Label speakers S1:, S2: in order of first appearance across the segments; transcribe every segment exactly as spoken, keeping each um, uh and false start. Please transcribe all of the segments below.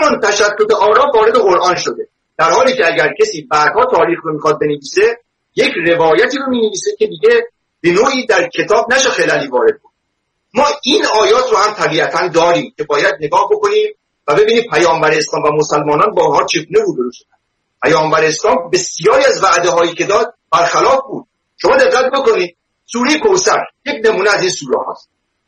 S1: همان تشتت آرا وارد قرآن شده، در حالی که اگر کسی بعدها تاریخ رو میخواد بنویسه یک روایتی رو مینویسه که دیگه به نوعی در کتاب نشه خلالی وارد بود. ما این آیات رو هم طبیعتاً داریم که باید نگاه بکنیم و ببینیم پیامبر اسلام و مسلمانان با آنها چگونه روبرو شدن. پیامبر اسلام بسیاری از وعده هایی که داد برخلاف بود. شما دقت بکنید سوره کوثر یک نمونه از این سوره هاست.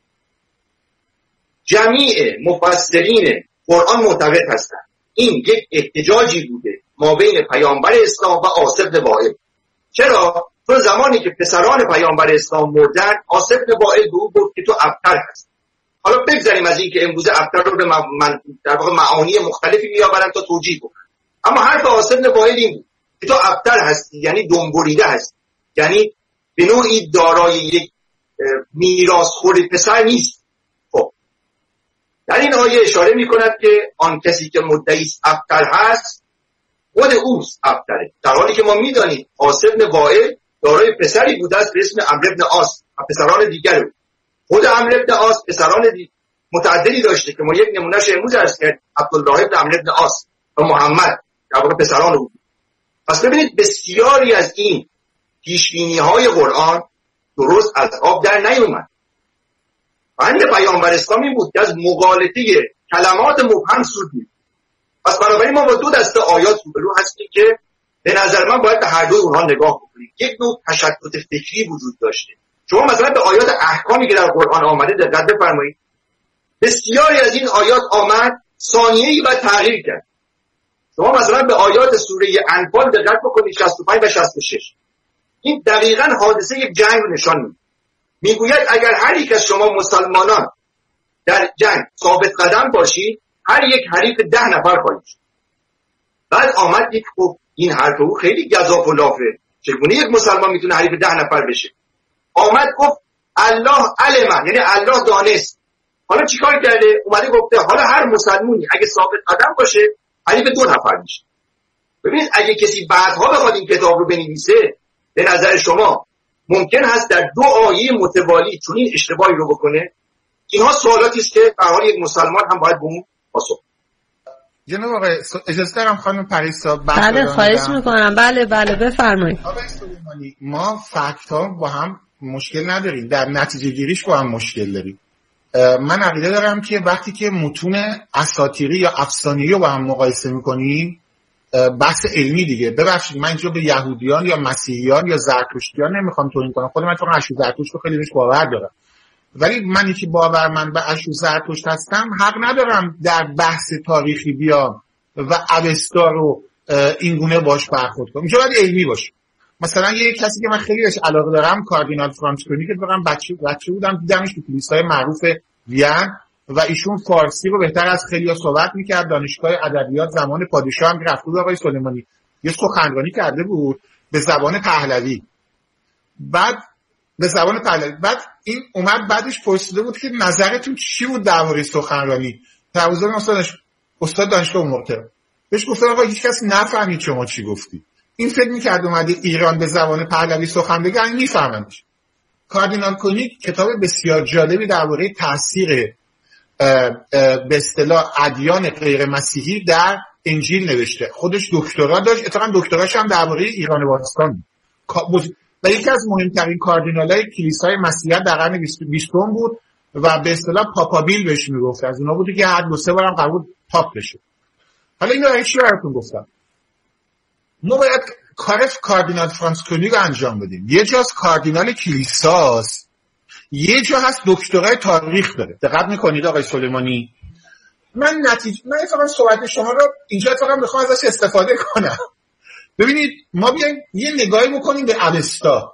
S1: جمیع مفسرین قرآن معتقد هستند این یک احتجاجی بوده ما بین پیامبر اسلام و آصف بن وائل. چرا؟ تو زمانی که پسران پیامبر اسلام مردن، آصف بن وائل به او گفت که تو ابتر هست. حالا بگذاریم از این که امروز ابتر رو به من در واقع معانی مختلفی میآورن تا توجیه کنن، اما حرف آصف بن وائل این بود که تو ابتر هستی، یعنی دنبریده هستی، یعنی به نوعی دارای یک میراثخوار پسر نیست. خب در این آیه اشاره میکند که آن کسی که مدعی ابتر هست خود اوست ابتره، در حالی که ما میدانیم آصف بن وائل دارای پسری بوده است به اسم عمرو بن عاص و پسران دیگر بود. خود عمرو بن عاص پسران متعددی داشته که ما یک نمونهش امروز عرض کردیم، عبدالله بن عمرو بن عاص و محمد در واقع پسران بود. پس ببینید بسیاری از این پیشبینی‌های قرآن درست از آب در نیومد. بند پیامبر اسلام این بود که از مغالطه کلمات مبهم سود می‌برد. پس بنابراین ما با دو دسته آیات روبرو هستیم که به نظر من باید به هر دوی اونها نگاه بکنیم. یک نوع تشتت فکری وجود داشته. شما مثلا به آیات احکامی که در قرآن آمده دقت بفرمایید. بسیاری از این آیات آمد ثانیه‌ای بعد تغییر کرد. شما مثلا به آیات سوره انفال دقت بکنید شصت و پنج و شصت و شش. این دقیقاً حادثه یک جنگ رو نشان میده. میگوید اگر هر یک از شما مسلمانان در جنگ ثابت قدم باشید، هر یک حریف ده نفر خواهید شد. بعد آمد یک خب این حرف او خیلی گزاف و لافه، چگونه یک مسلمان میتونه حریف ده نفر بشه؟ آمد گفت الله علم، یعنی الله دانست. حالا چیکار کرده؟ اومده گفته حالا هر مسلمانی اگه ثابت قدم باشه حریف دو نفر میشه. ببینید اگه کسی بعدها بخواد این کتاب رو بنویسه، به نظر شما ممکن هست در دو آیه متوالی چون این اشتباهی رو بکنه؟ اینها سوالاتی است که به حال یک مسلمان هم باید به اون پاسخ.
S2: جناب آقای اجازه دارم خانم پریسا؟
S3: بله خواهش میکنم. بله بله بفرمایید.
S2: آقای سلیمانی ما فکت ها با هم مشکل نداریم، در نتیجه گیریش با هم مشکل داریم. من عقیده دارم که وقتی که متون اساطیری یا افسانه‌ای رو با هم مقایسه میکنیم، بحث علمی دیگه، ببخشید من اینجا به یهودیان یا مسیحیان یا زرتشتیان نمیخوام توهین کنم، خودم اتفاقا اشو زرتشت رو خیلی بهش باور دارم، ولی منی که باورمند به اشو زرتشت هستم حق ندارم در بحث تاریخی بیام و اوستا رو اینگونه باش برخورد کنم. اینجا باید علمی باشه. مثلا یه کسی که من خیلی بهش علاقه دارم کاردینال فرانسکونی که واقعا بچه بچه بودم دیدمش تو کلیسای معروف وین و ایشون فارسی رو بهتر از خیلی‌ها صحبت می‌کرد. دانشگاه ادبیات زمان پادشاه هم رفت بود آقای سلیمانی یه سخنرانی کرده بود به زبان پهلوی، بعد به زبان پهلوی بعد این اومد بعدش پرسیده بود که نظرتون چی بود درباره سخنرانی؟ تعویض استاد استاد دانشگاه محترم بهش گفتن آقا هیچ کس نفهمید شما چی گفتی. این فکر می‌کرد اومده ایران به زبان پهلوی سخن بگه می‌فهمنش. کاردینال کنی کتاب بسیار جالبی درباره تاثیر به اصطلاح ادیان غیر مسیحی در انجیل نوشته. خودش دکترا داشت، اتفاقا دکتراش هم درباره ایران باستان و یکی از مهمترین کاردینالای کلیسای مسیحیت در قرن بیستم بود و به اصطلاح پاپابیل بهش میگفت. از اونها بود که هر دو سه بارم قرار بود پاپ بشه. حالا اینو برای چی براتون گفتم؟ ما باید کار کاردینال فرانسکونی رو انجام بدیم. یه جاست کاردینال کلیساست، یه جا هست دکترای تاریخ داره. دقت میکنید آقای سلیمانی؟ من نتیجه من اتفاقا صحبت شما رو اینجا اتفاقا میخوام ازش استفاده کنم. ببینید ما بیایم یه نگاهی بکنیم به اوستا.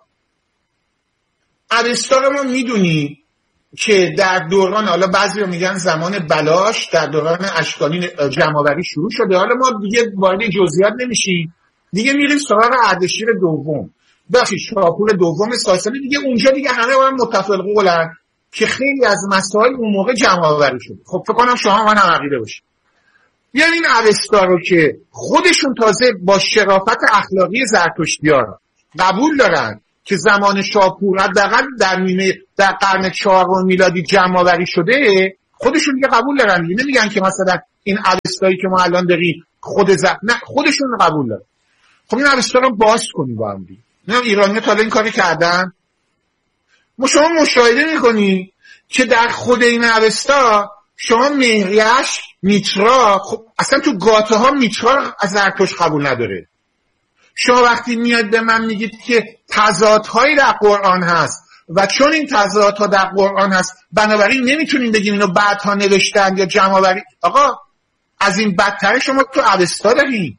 S2: اوستا رو ما میدونیم که در دوران، حالا بعضی رو میگن زمان بلاش، در دوران اشکانی جمع‌آوری شروع شده. حالا ما دیگه وارد جزئیات نمیشیم، دیگه میریم سراغ اردشیر دوم، بخشی شاپور دوم ساسانی دیگه. اونجا دیگه همه با هم متفق قولن که خیلی از مسائل اون موقع جمع‌آوری شد. خب فکر کنم شما من هم عقیده باشید. بیاین این اوستا رو که خودشون تازه با شرافت اخلاقی زرتشتیان قبول دارن که زمان شاپور حداقل در نیمه در قرن چهارم میلادی جمع‌آوری شده، خودشون دیگه قبول دارن، نمیگن که مثلا این اوستایی که ما الان داریم خود ز... نه خودشون قبول دارن. خب این اوستا رو باز کنیم با هم دیگه. نه ایرانی‌ها تا این کاری کردن. ما شما مشاهده می‌کنی که در خود این اوستا شما مهریش میترا، خب اصلا تو گاته ها میترا از زرتشت قبول نداره. شما وقتی میاد به من میگید که تضادهایی در قرآن هست و چون این تضادها در قرآن هست بنابراین نمیتونیم بگیم اینو بعدها نوشتن یا جمع‌آوری، آقا از این بدتر شما تو اوستا داریم،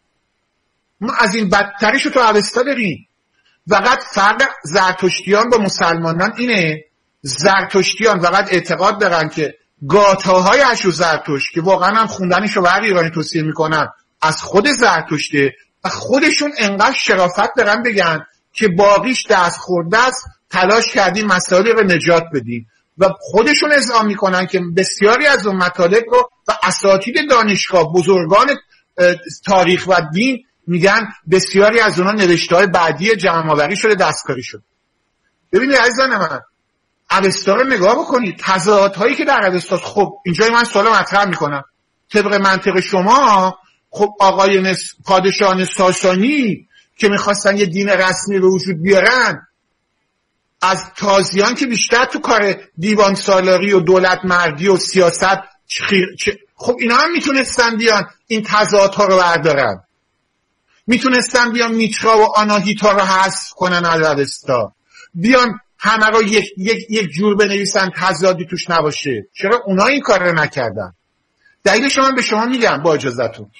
S2: ما از این بدترشو تو اوستا داریم. فقط فرق زرتشتیان با مسلمانان اینه، زرتشتیان فقط اعتقاد دارن که گاتاهای اشو زرتشت که واقعا هم خوندنشو بر ایرانی توصیه میکنن از خود زرتشته و خودشون انقدر شرافت دارن بگن که باقیش دست خورده است، تلاش کردیم مسائلی رو نجات بدیم و خودشون اذعان میکنن که بسیاری از اون مطالب رو و اساتید دانشگاه بزرگان تاریخ و دین میگن بسیاری از اونها نوشته‌های بعدی جمع‌آوری شده، دستکاری شده. ببینید عزیزان من، اوستا رو نگاه بکنید، تضادهایی که در اوستا. خب اینجا من سوال مطرح میکنم، طبق منطق شما خب آقای پادشاهان ساسانی که میخواستن یه دین رسمی به وجود بیارن، از تازیان که بیشتر تو کار دیوان سالاری و دولت مردی و سیاست چخیر... چ... خب اینا هم میتونستن بیان این تضادها رو بردارن، میتونستن بیان میترا و آناهیتا رو حذف کنن از اوستا، بیان همه رو یک, یک, یک جور بنویسن تضادی توش نباشه. چرا اونا این کار رو نکردن؟ دلیلش من به شما میگم با اجازهتون.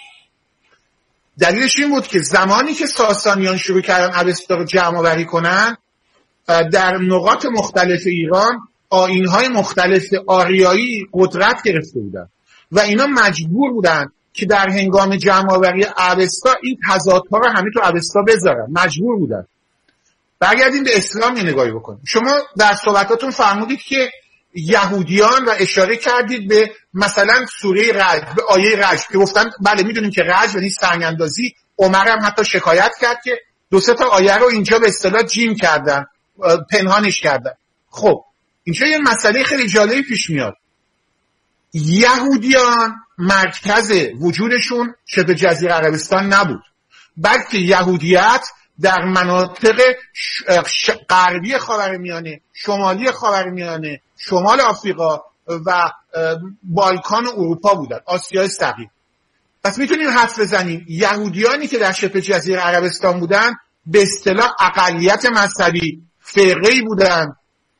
S2: دلیلش این بود که زمانی که ساسانیان شروع کردن اوستا رو جمع آوری کنن در نقاط مختلف ایران، آیین‌های مختلف آریایی قدرت گرفته بودن و اینا مجبور بودن که در هنگام جمع آوری اوستا این تضادها رو همه تو اوستا بذارن، مجبور بودن. برگردیم به اسلام یه نگاهی بکنیم. شما در صحبتاتون فرمودید که یهودیان و اشاره کردید به مثلا سوره رجم، به آیه رجم که گفتن بله میدونیم که رجم یعنی سنگ اندازی. عمر هم حتی شکایت کرد که دو سه تا آیه رو اینجا به اصطلاح جیم کردن، پنهانش کردن. خب اینجا یه مسئله خیلی جالبی پیش میاد. یهودیان مرکز وجودشون شبه جزیره عربستان نبود، بلکه یهودیت در مناطق غربی خاورمیانه، شمالی خاورمیانه، شمال آفریقا و بالکان و اروپا بودن، آسیای صغیر. پس میتونیم حدس بزنیم یهودیانی که در شبه جزیره عربستان بودن به اصطلاح اقلیت مذهبی، فرقه‌ای بودن.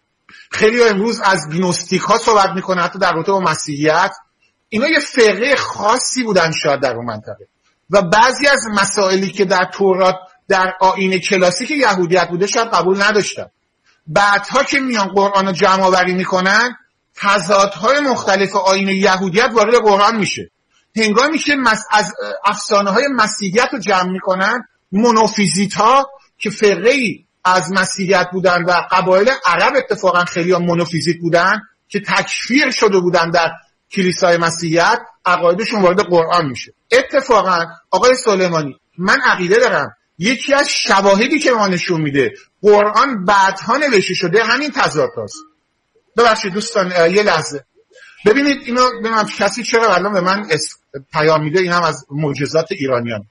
S2: خیلی امروز از گنوستیک ها صحبت میکنه، حتی در رابطه با مسیحیت. اینا یه فرقه خاصی بودن شاید در اون منطقه و بعضی از مسائلی که در تورات در آیین کلاسیک یهودیت بوده شاید قبول نداشتن. بعدها که میان قرآن رو جمع آوری میکنن، تضادهای مختلف آیین یهودیت وارد قرآن میشه. هنگامی که از افسانه های مسیحیت رو جمع میکنن، مونوفیزیت ها که فرقه‌ای از مسیحیت بودن و قبایل عرب اتفاقا خیلی هم مونوفیزیت بودن که تکفیر شده بودن در کلیسای مسیحیت، عقایدشون وارد قرآن میشه. اتفاقا آقای سلیمانی، من عقیده دارم یکی از شواهدی که ما نشون میده قرآن بعدها نوشته شده همین تضاد هاست. ببخشید دوستان یه لحظه ببینید اینو، ببینم کسی چرا الان به من پیام میده، این هم از معجزات ایرانیان.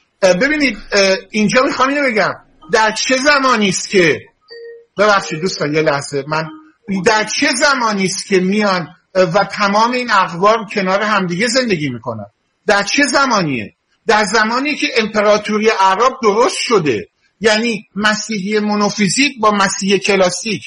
S2: ببینید اینجا میخوام اینو بگم، در چه زمانی است که ببخشید دوستان یه لحظه من در چه زمانی است که میان و تمام این اقوام کنار همدیگه زندگی میکنن؟ در چه زمانیه؟ در زمانی که امپراتوری عرب درست شده، یعنی مسیحی مونوفیزیت با مسیحی کلاسیک،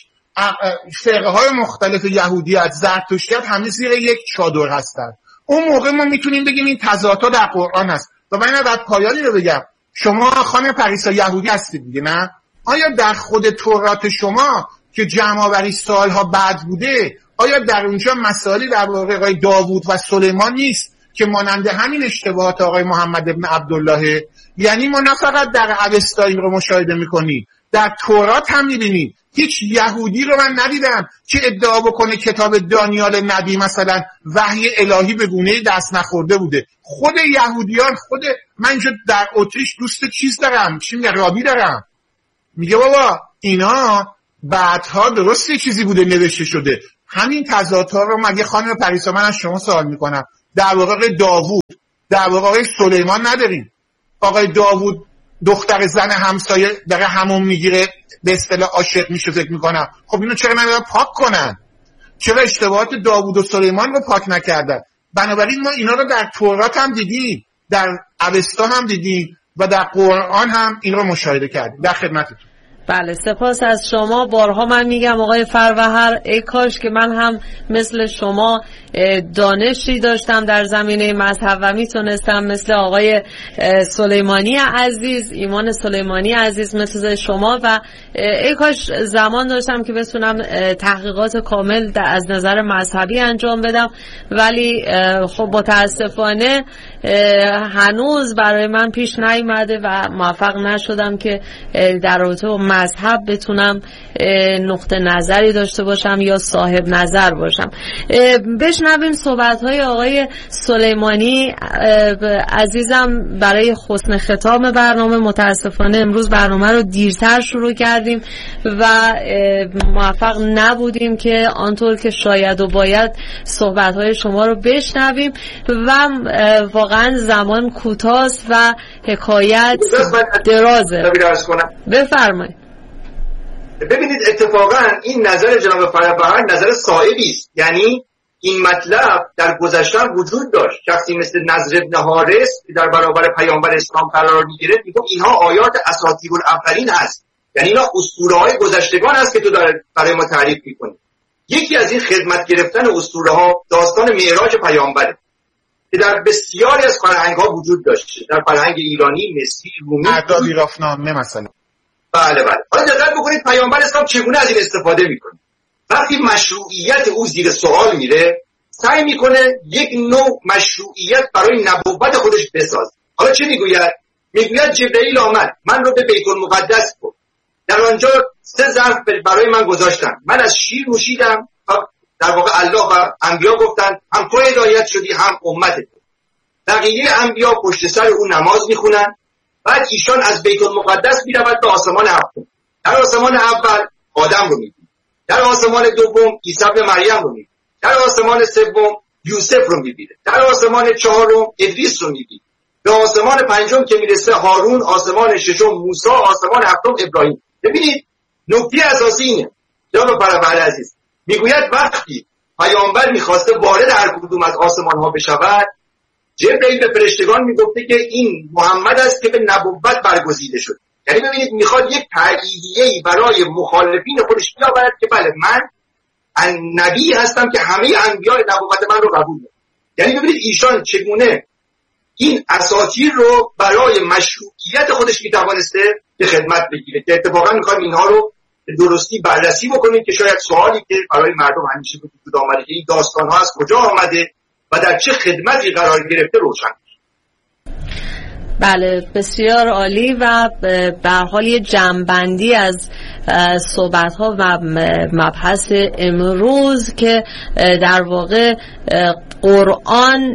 S2: فرقه های مختلف یهودیت، زرتشتیت همه زیر یک چادر هستن. اون موقع ما میتونیم بگیم این تضادها در قرآن هست. و من اینو بعد پایانی رو بگم، شما خانم پریسا یهودی هستید دیگه نه؟ آیا در خود تورات شما که جمع آوری سالها بعد بوده، آیا در اونجا مسائلی در واقع آقای داوود و سلیمان نیست که مانند همین اشتباهات آقای محمد ابن عبدالله؟ یعنی ما نه فقط در اوستا این رو مشاهده میکنیم، در تورات هم میبینیم. هیچ یهودی رو من ندیدم که ادعا بکنه کتاب دانیال نبی مثلا وحی الهی به گونه دست نخورده بوده. خود یهودیان، خود من اینجا در اتریش دوست چیز دارم، چی میگه، رابی دارم، میگه بابا اینا بعدها درست یه چیزی بوده نوشته شده، همین تضادها رو مگه خانم پریسا، من از شما سوال میکنم، در واقع آقای داوود، در واقع آقای سلیمان نداریم؟ آقای داوود دختر زن همسایه داره همون میگیره، به اصطلاح عاشق میشه، فکر میکنم خب اینو چرا نمیدونم پاک کنن؟ چرا اشتباهات داوود و سلیمان رو پاک نکردن؟ بنابراین ما اینا رو در تورات هم دیدیم، در اوستا هم دیدیم و در قرآن هم این رو مشاهده کردیم. در خدمتتون.
S3: بله، سپاس از شما. بارها من میگم آقای فروهر، ای کاش که من هم مثل شما دانشی داشتم در زمینه مذهب و میتونستم مثل آقای سلیمانی عزیز، ایمان سلیمانی عزیز مثل شما، و ای کاش زمان داشتم که بتونم تحقیقات کامل از نظر مذهبی انجام بدم، ولی خب متاسفانه هنوز برای من پیش نیامده و موفق نشدم که در رابطه با مذهب بتونم نقطه نظری داشته باشم یا صاحب نظر باشم. بشنویم صحبت‌های آقای سلیمانی عزیزم برای حسن ختام برنامه. متاسفانه امروز برنامه رو دیرتر شروع کردیم و موفق نبودیم که آنطور که شاید و باید صحبت‌های شما رو بشنویم و واقعا زمان کوتاست و حکایت درازه. بفرمایید.
S1: ببینید اتفاقا این نظر جناب فروهر نظر صائبی است، یعنی این مطلب در گذشته وجود داشت. شخصی مثل نضر بن حارث که در برابر پیامبر اسلام قرار میگیره میگه اینها آیات اساطیر الاولین هست، یعنی اینا اسطوره های گذشتگان هست که تو برای ما تعریف میکنی. یکی از این خدمت گرفتن اسطوره ها داستان معراج پیامبره که در بسیاری از فرهنگ ها وجود داشته، در فرهنگ ایرانی، مصری، رومی،
S2: اعدادی رافنامه مثلا.
S1: بله بله. حالا دقت بکنید پیامبر اسلام چگونه از این استفاده میکنه. وقتی مشروعیت او زیر سوال میره، سعی میکنه یک نوع مشروعیت برای نبوت خودش بسازه. حالا چه میگوید؟ میگوید جبرئیل آمد من رو به بیت المقدس برد، در آنجا سه ظرف برای من گذاشتن، من از شیر نوشیدم. در واقع الله و انبیا گفتن هم تو هدایت شدی هم امتت. بقیه انبیا پشت سر او نماز میخونن. بعد ایشان از بیت المقدس میرود به آسمان هفتم. در آسمان اول آدم رو میبینه، در آسمان دوم عیسی ابن مریم رو میبینه، در آسمان سوم یوسف رو میبینه، در آسمان چهارم ادریس رو میبینه، به آسمان پنجم که میرسه هارون، آسمان ششم موسی، آسمان هفتم ابراهیم. ببینید نکته اساسی اینه جناب فروهر عزیز، میگوید وقتی پیامبر میخواسته وارد هر کدوم از آسمان ها بشود، جبرئیل به فرشتگان میگفته که این محمد است که به نبوت برگزیده شد. یعنی ببینید میخواد یک تأییدیه‌ای برای مخالفین خودش بیاورد که بله من نبی هستم که همه انبیاء نبوت من رو قبول دارن. یعنی ببینید ایشان چگونه این اساطیر رو برای مشروعیت خودش میتوانسته به خدمت بگیره، که اتفاقا میخوایم اینها رو درستی بررسی بکنیم که شاید سوالی که برای مردم همیشه به وجود آمده که این داستان‌ها از کجا آمده و در چه خدمتی قرار گرفته روشن.
S3: بله بسیار عالی و به هر حال یه جمع‌بندی از صحبت‌ها و مبحث امروز که در واقع قرآن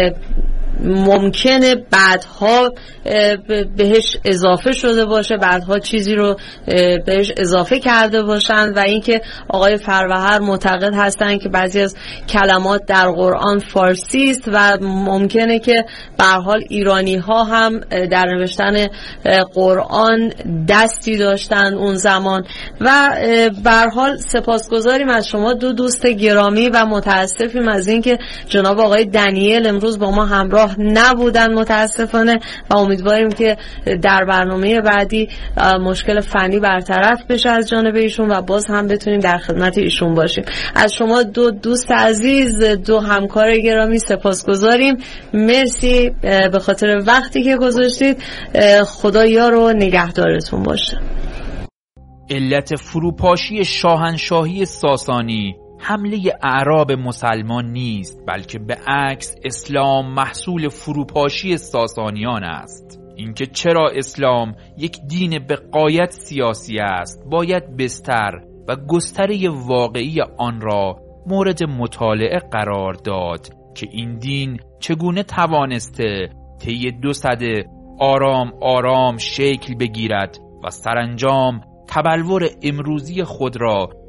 S3: ممکنه بعدها بهش اضافه شده باشه، بعدها چیزی رو بهش اضافه کرده باشن، و اینکه آقای فروهر معتقد هستن که بعضی از کلمات در قرآن فارسی است و ممکنه که به هر حال ایرانی ها هم در نوشتن قرآن دستی داشتن اون زمان. و به هر حال سپاسگزاریم از شما دو دوست گرامی و متاسفیم از اینکه جناب آقای دنیل امروز با ما همراه نبودن متاسفانه، و امیدواریم که در برنامه بعدی مشکل فنی برطرف بشه از جانب ایشون و باز هم بتونیم در خدمت ایشون باشیم. از شما دو دوست عزیز، دو همکار گرامی سپاسگزاریم. مرسی به خاطر وقتی که گذاشتید. خدا یار و نگهدارتون باشه.
S4: علت فروپاشی شاهنشاهی ساسانی حمله اعراب مسلمان نیست، بلکه به عکس اسلام محصول فروپاشی ساسانیان است. اینکه چرا اسلام یک دین به غایت سیاسی است، باید بستر و گستره واقعی آن را مورد مطالعه قرار داد که این دین چگونه توانسته طی دو سده آرام آرام شکل بگیرد و سرانجام تبلور امروزی خود را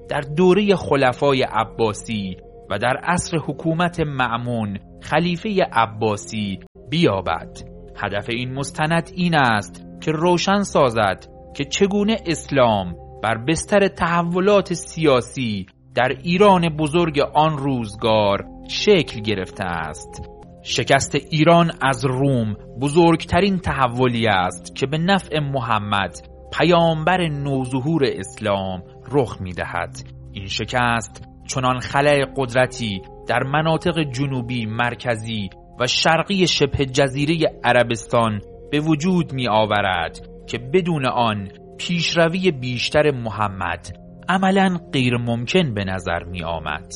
S4: در دوره خلفای عباسی و در عصر حکومت مأمون خلیفه عباسی بیابد. هدف این مستند این است که روشن سازد که چگونه اسلام بر بستر تحولات سیاسی در ایران بزرگ آن روزگار شکل گرفته است. شکست ایران از روم بزرگترین تحولی است که به نفع محمد پیامبر نوظهور اسلام رخ می‌دهد. این شکست چنان خلأ قدرتی در مناطق جنوبی، مرکزی و شرقی شبه جزیره عربستان به وجود می آورد که بدون آن پیشروی بیشتر محمد عملاً غیر ممکن به نظر می آمد.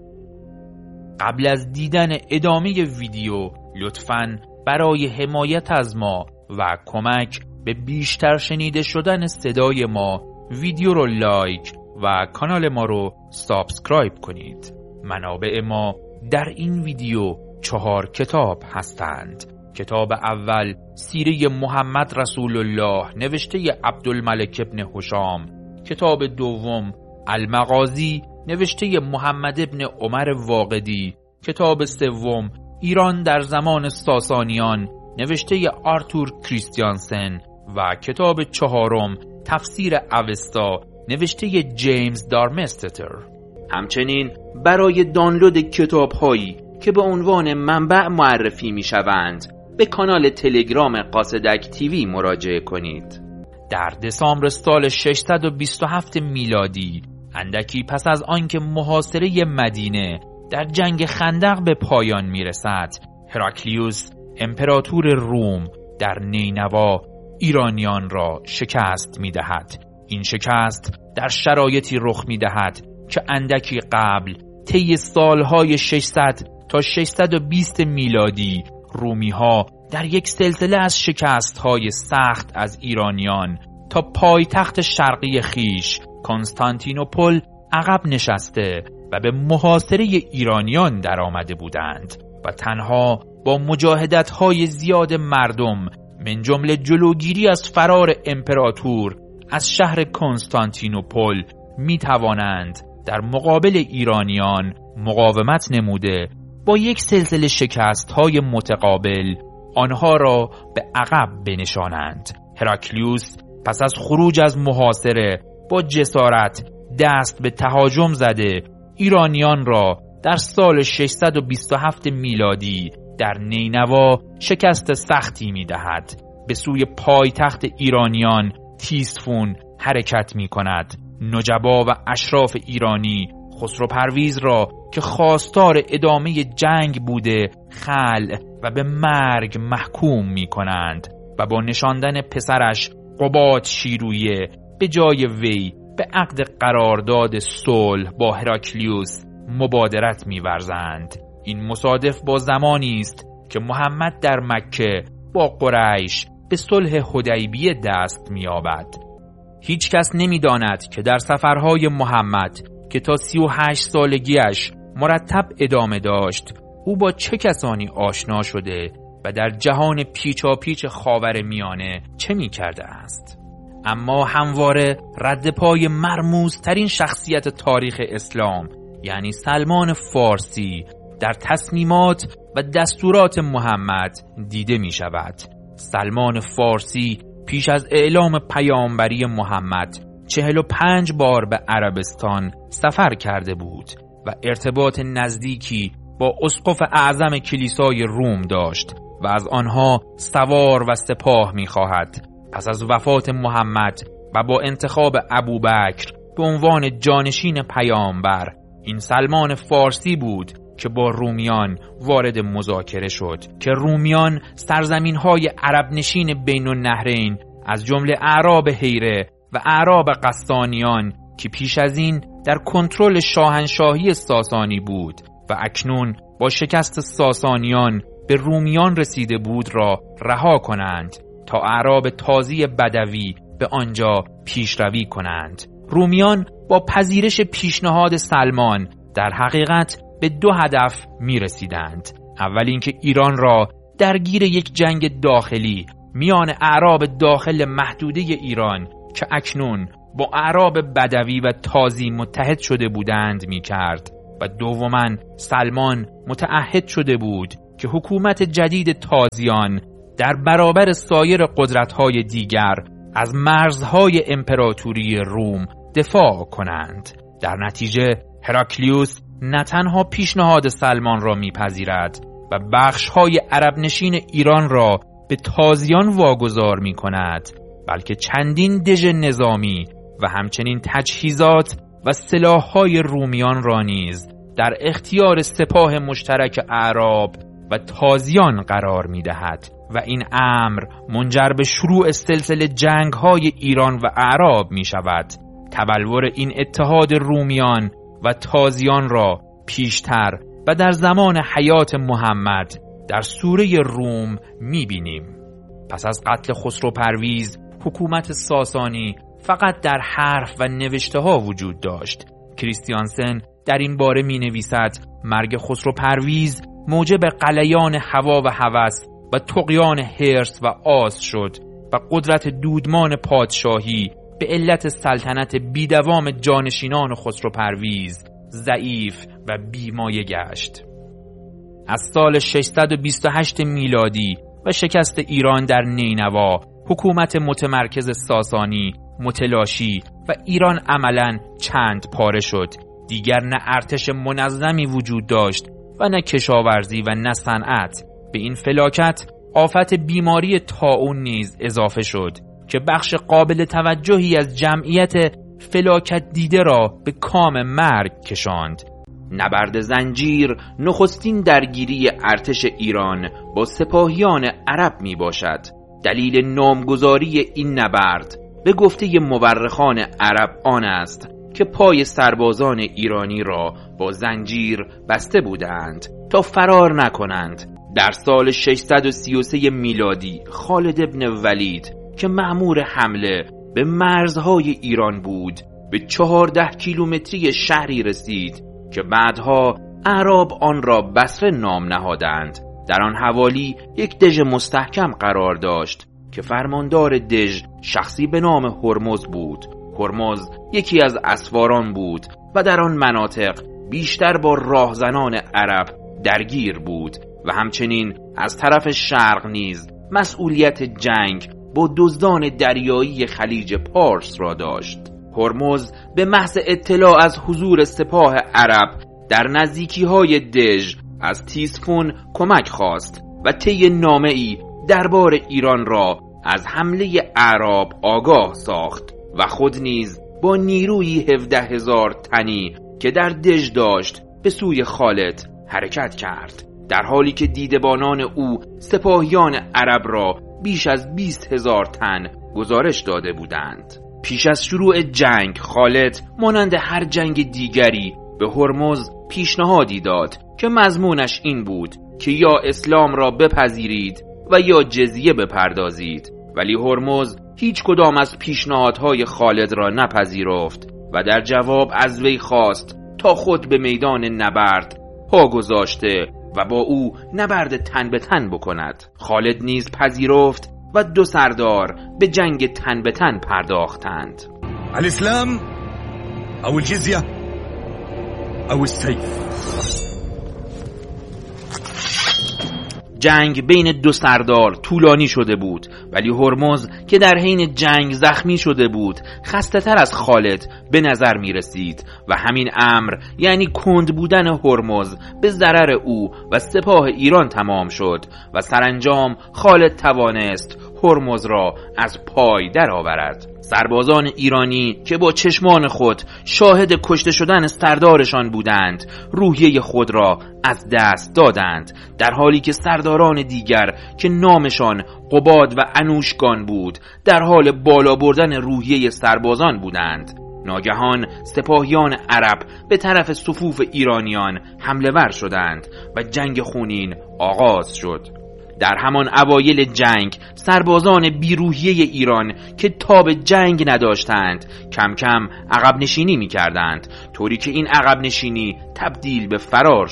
S4: قبل از دیدن ادامه ویدیو لطفاً برای حمایت از ما و کمک به بیشتر شنیده شدن صدای ما ویدیو رو لایک و کانال ما رو سابسکرایب کنید. منابع ما در این ویدیو چهار کتاب هستند. کتاب اول سیره محمد رسول الله نوشته عبدالملک ابن هشام. کتاب دوم المغازی نوشته محمد ابن عمر واقدی. کتاب سوم ایران در زمان ساسانیان نوشته آرتور کریستیانسن و کتاب چهارم تفسیر اوستا نوشته جیمز دارمستتر. همچنین برای دانلود کتاب هایی که به عنوان منبع معرفی می شوند به کانال تلگرام قاصدک تیوی مراجعه کنید. در دسامبر سال ششصد و بیست و هفت میلادی، اندکی پس از آنکه محاصره مدینه در جنگ خندق به پایان می رسد، هراکلیوس امپراتور روم در نینوا ایرانیان را شکست می دهد. این شکست در شرایطی رخ می دهد که اندکی قبل طی سالهای ششصد تا ششصد و بیست میلادی رومی ها در یک سلسله از شکست های سخت از ایرانیان تا پایتخت شرقی خیش کنستانتینوپل عقب نشسته و به محاصره ایرانیان در آمده بودند و تنها با مجاهدت های زیاد مردم من جمله جلوگیری از فرار امپراتور از شهر کنستانتینوپل می توانند در مقابل ایرانیان مقاومت نموده با یک سلسله شکست های متقابل آنها را به عقب بنشانند. هراکلیوس پس از خروج از محاصره با جسارت دست به تهاجم زده ایرانیان را در سال ششصد و بیست و هفت میلادی در نینوا شکست سختی می دهد. به سوی پایتخت ایرانیان تیسفون حرکت می کند. نجبا و اشراف ایرانی خسرو پرویز را که خواستار ادامه جنگ بوده خلع و به مرگ محکوم می کنند و با نشاندن پسرش قباد شیرویه به جای وی به عقد قرارداد صلح با هراکلیوس مبادرت می ورزند. این مصادف با زمانی است که محمد در مکه با قریش به صلح حدیبیه دست می یابد. هیچ کس نمی داند که در سفرهای محمد که تا سی و هشت سالگیش مرتب ادامه داشت او با چه کسانی آشنا شده و در جهان پیچاپیچ خاور میانه چه می کرده است. اما همواره رد پای مرموزترین شخصیت تاریخ اسلام یعنی سلمان فارسی در تصمیمات و دستورات محمد دیده می شود. سلمان فارسی پیش از اعلام پیامبری محمد چهل و پنج بار به عربستان سفر کرده بود و ارتباط نزدیکی با اسقف اعظم کلیسای روم داشت و از آنها سوار و سپاه می خواهد. پس از وفات محمد و با انتخاب ابوبکر به عنوان جانشین پیامبر این سلمان فارسی بود که با رومیان وارد مذاکره شد که رومیان سرزمین‌های عرب نشین بین النهرین از جمله اعراب هیره و اعراب قسطانیان که پیش از این در کنترل شاهنشاهی ساسانی بود و اکنون با شکست ساسانیان به رومیان رسیده بود را رها کنند تا اعراب تازی بدوی به آنجا پیشروی کنند. رومیان با پذیرش پیشنهاد سلمان در حقیقت به دو هدف می رسیدند. اول اینکه ایران را درگیر یک جنگ داخلی میان اعراب داخل محدوده ایران که اکنون با اعراب بدوی و تازی متحد شده بودند می کرد و دوماً سلمان متعهد شده بود که حکومت جدید تازیان در برابر سایر قدرت‌های دیگر از مرزهای امپراتوری روم دفاع کنند. در نتیجه هراکلیوس نه تنها پیشنهاد سلمان را میپذیرد و بخش‌های عرب نشین ایران را به تازیان واگذار می‌کند، بلکه چندین دژ نظامی و همچنین تجهیزات و سلاح‌های رومیان را نیز در اختیار سپاه مشترک اعراب و تازیان قرار می‌دهد و این امر منجر به شروع سلسله جنگ‌های ایران و اعراب می‌شود. تبلور این اتحاد رومیان و تازیان را پیشتر و در زمان حیات محمد در سوره روم می‌بینیم. پس از قتل خسرو پرویز، حکومت ساسانی فقط در حرف و نوشته ها وجود داشت. کریستیانسن در این باره می نویسد مرگ خسرو پرویز موجب غلیان هوا و هوس و طغیان حرص و آز شد و قدرت دودمان پادشاهی به علت سلطنت بیدوام جانشینان خسرو پرویز ضعیف و بیمایه گشت. از سال ششصد و بیست و هشت میلادی و شکست ایران در نینوا، حکومت متمرکز ساسانی متلاشی و ایران عملاً چند پاره شد. دیگر نه ارتش منظمی وجود داشت و نه کشاورزی و نه صنعت. به این فلاکت آفت بیماری طاعون نیز اضافه شد که بخش قابل توجهی از جمعیت فلاکت دیده را به کام مرگ کشاند. نبرد زنجیر نخستین درگیری ارتش ایران با سپاهیان عرب می باشد. دلیل نامگذاری این نبرد به گفته مورخان عرب آن است که پای سربازان ایرانی را با زنجیر بسته بودند تا فرار نکنند. در سال ششصد و سی و سه میلادی خالد ابن ولید که مأمور حمله به مرزهای ایران بود به چهارده کیلومتری شهری رسید که بعدها اعراب آن را بصره نام نهادند. در آن حوالی یک دژ مستحکم قرار داشت که فرماندار دژ شخصی به نام هرمز بود. هرمز یکی از اسواران بود و در آن مناطق بیشتر با راهزنان عرب درگیر بود و همچنین از طرف شرق نیز مسئولیت جنگ با دزدان دریایی خلیج پارس را داشت. هرمز به محض اطلاع از حضور سپاه عرب در نزدیکی‌های دژ از تیسفون کمک خواست و طی نامه‌ای دربار ایران را از حمله اعراب آگاه ساخت و خود نیز با نیروی هفده هزار تنی که در دژ داشت به سوی خالد حرکت کرد، در حالی که دیدبانان او سپاهیان عرب را بیش از بیست هزار تن گزارش داده بودند. پیش از شروع جنگ خالد مانند هر جنگ دیگری به هرمز پیشنهادی داد که مضمونش این بود که یا اسلام را بپذیرید و یا جزیه بپردازید، ولی هرمز هیچ کدام از پیشنهادهای خالد را نپذیرفت و در جواب از وی خواست تا خود به میدان نبرد پا گذاشته و با او نبرد تن به تن بکند. خالد نیز پذیرفت و دو سردار به جنگ تن به تن پرداختند.
S5: الاسلام او الجزیه او السیف.
S4: جنگ بین دو سردار طولانی شده بود، ولی هرمز که در حین جنگ زخمی شده بود خسته تر از خالد به نظر می رسید و همین امر یعنی کند بودن هرمز به ضرر او و سپاه ایران تمام شد و سرانجام خالد توانست هرمز را از پای درآورد. سربازان ایرانی که با چشمان خود شاهد کشته شدن سردارشان بودند روحیه خود را از دست دادند، در حالی که سرداران دیگر که نامشان قباد و انوشگان بود در حال بالا بردن روحیه سربازان بودند. ناگهان سپاهیان عرب به طرف صفوف ایرانیان حمله ور شدند و جنگ خونین آغاز شد. در همان اوایل جنگ سربازان بیروحیه ایران که تاب جنگ نداشتند کم کم عقب نشینی می کردند، طوری که این عقب نشینی تبدیل به فرار شد.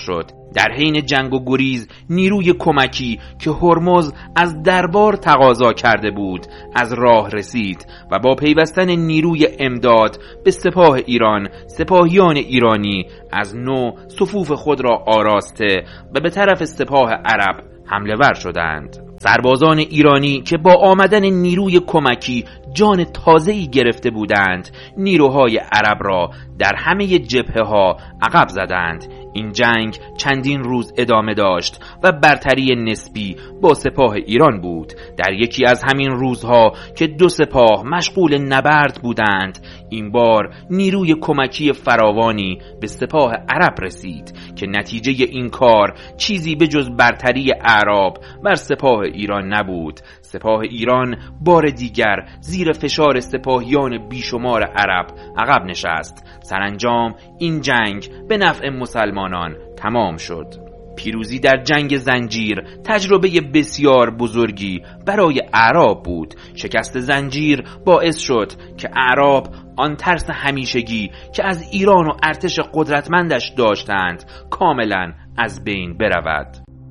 S4: در حین جنگ و گریز نیروی کمکی که هرمز از دربار تقاضا کرده بود از راه رسید و با پیوستن نیروی امداد به سپاه ایران، سپاهیان ایرانی از نو صفوف خود را آراسته و به طرف سپاه عرب حمله ور شدند. سربازان ایرانی که با آمدن نیروی کمکی جان تازه‌ای گرفته بودند، نیروهای عرب را در همه جبهه ها عقب زدند. این جنگ چندین روز ادامه داشت و برتری نسبی با سپاه ایران بود. در یکی از همین روزها که دو سپاه مشغول نبرد بودند، این بار نیروی کمکی فراوانی به سپاه عرب رسید که نتیجه این کار چیزی به جز برتری اعراب بر سپاه ایران نبود. سپاه ایران بار دیگر زیر فشار سپاهیان بیشمار عرب عقب نشست. سرانجام این جنگ به نفع مسلمانان تمام شد. پیروزی در جنگ زنجیر تجربه بسیار بزرگی برای اعراب بود. شکست زنجیر باعث شد که اعراب آن ترس همیشگی که از ایران و ارتش قدرتمندش داشتند کاملا از بین برود.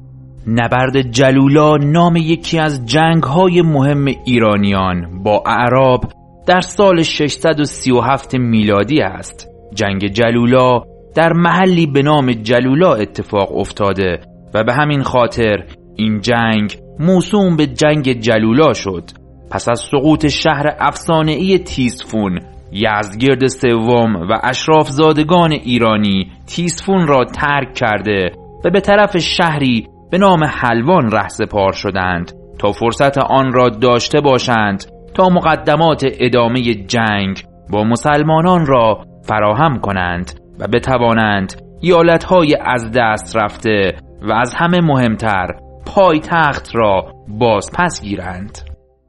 S4: نبرد جلولا نام یکی از جنگ‌های مهم ایرانیان با اعراب در سال ششصد و سی و هفت میلادی است. جنگ جلولا در محلی به نام جلولا اتفاق افتاده و به همین خاطر این جنگ موسوم به جنگ جلولا شد. پس از سقوط شهر افسانه‌ای تیسفون، یزدگرد سوم و اشرافزادگان ایرانی تیسفون را ترک کرده و به طرف شهری به نام حلوان رهسپار شدند تا فرصت آن را داشته باشند تا مقدمات ادامه جنگ با مسلمانان را فراهم کنند و بتوانند ایالتهای از دست رفته و از همه مهمتر پایتخت را باز پس گیرند.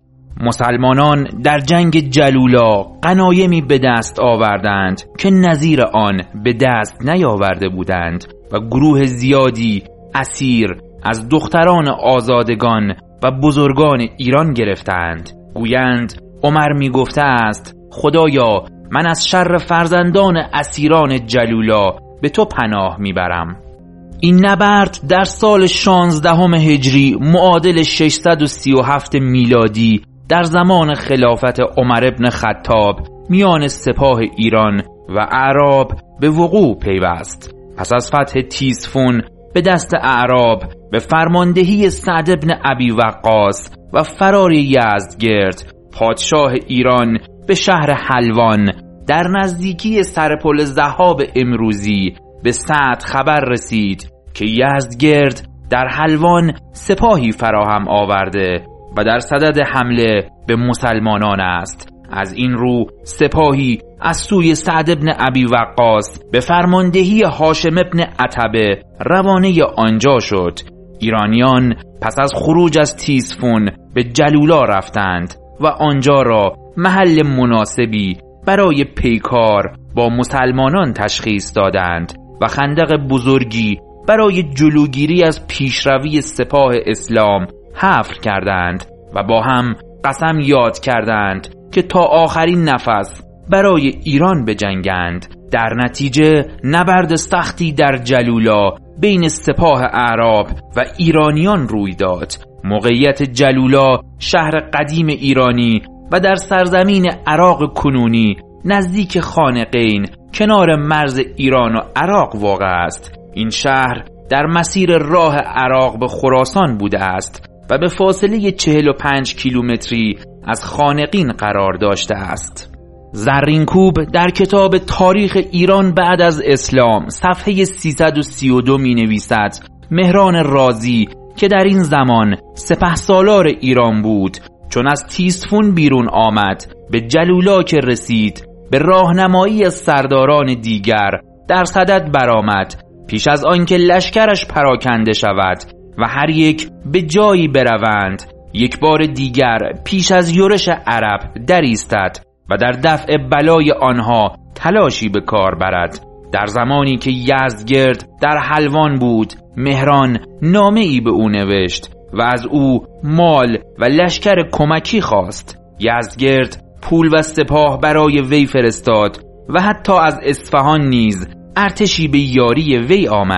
S4: مسلمانان در جنگ جلولا غنایمی به دست آوردند که نظیر آن به دست نیاورده بودند و گروه زیادی اسیر از دختران آزادگان و بزرگان ایران گرفتند. گویند عمر می گفته است: خدایا من از شر فرزندان اسیران جلولا به تو پناه می برم. این نبرد در سال شانزدهم هجری معادل ششصد و سی و هفت میلادی در زمان خلافت عمر ابن خطاب میان سپاه ایران و اعراب به وقوع پیوست. پس از فتح تیسفون به دست اعراب به فرماندهی سعد ابن ابی وقاص و فرار یزدگرد پادشاه ایران به شهر حلوان در نزدیکی سرپل ذهاب امروزی به سعد خبر رسید که یزدگرد در حلوان سپاهی فراهم آورده و در صدد حمله به مسلمانان است. از این رو سپاهی از سوی سعد ابن ابی وقاص به فرماندهی هاشم ابن عتبه روانه آنجا شد. ایرانیان پس از خروج از تیسفون به جلولا رفتند و آنجا را محل مناسبی برای پیکار با مسلمانان تشخیص دادند و خندق بزرگی برای جلوگیری از پیشروی سپاه اسلام حفر کردند و با هم قسم یاد کردند که تا آخرین نفس برای ایران بجنگند. در نتیجه نبرد سختی در جلولا بین سپاه اعراب و ایرانیان روی داد. موقعیت جلولا شهر قدیم ایرانی و در سرزمین عراق کنونی نزدیک خانقین کنار مرز ایران و عراق واقع است. این شهر در مسیر راه عراق به خراسان بوده است و به فاصله چهل و پنج کیلومتری از خانقین قرار داشته است. زرینکوب در کتاب تاریخ ایران بعد از اسلام صفحه سیصد و سی و دو می نویسد: مهران رازی که در این زمان سپهسالار ایران بود چون از تیسفون بیرون آمد به جلولا که رسید به راهنمایی از سرداران دیگر در صدد برآمد پیش از آنکه لشکرش پراکنده شود و هر یک به جایی بروند یک بار دیگر پیش از یورش عرب در ایستد و در دفع بلای آنها تلاشی به کار برد. در زمانی که یزدگرد در حلوان بود مهران نامه ای به او نوشت و از او مال و لشکر کمکی خواست. یزدگرد پول و سپاه برای وی فرستاد و حتی از اصفهان نیز ارتشی به یاری وی آمد.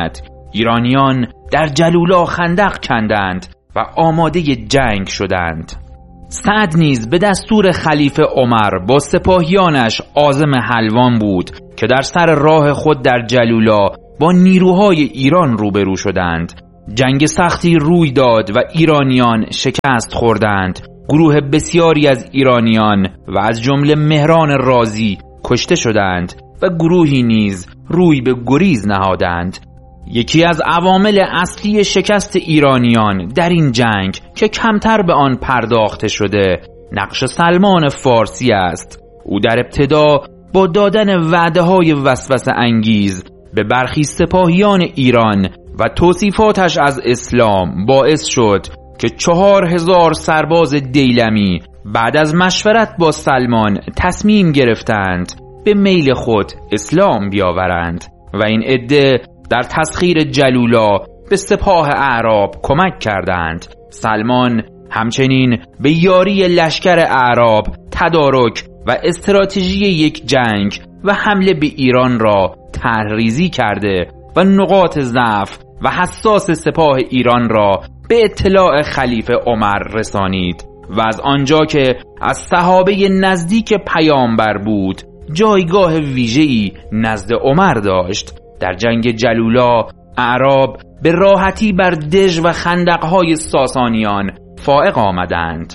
S4: ایرانیان در جلولا خندق کندند و آماده جنگ شدند. سعد نیز به دستور خلیفه عمر با سپاهیانش عازم حلوان بود که در سر راه خود در جلولا با نیروهای ایران روبرو شدند. جنگ سختی روی داد و ایرانیان شکست خوردند. گروه بسیاری از ایرانیان و از جمله مهران رازی کشته شدند و گروهی نیز روی به گریز نهادند. یکی از عوامل اصلی شکست ایرانیان در این جنگ که کمتر به آن پرداخته شده نقش سلمان فارسی است. او در ابتدا با دادن وعده‌های وسوسه انگیز به برخی سپاهیان ایران و توصیفاتش از اسلام باعث شد که چهار هزار سرباز دیلمی بعد از مشورت با سلمان تصمیم گرفتند به میل خود اسلام بیاورند و این عده در تسخیر جلولا به سپاه اعراب کمک کردند. سلمان همچنین به یاری لشکر اعراب تدارک و استراتژی یک جنگ و حمله به ایران را طرح‌ریزی کرده و نقاط ضعف و حساس سپاه ایران را به اطلاع خلیفه عمر رسانید و از آنجا که از صحابه نزدیک پیامبر بود جایگاه ویژه‌ای نزد عمر داشت. در جنگ جلولا اعراب به راحتی بر دژ و خندقهای ساسانیان فائق آمدند.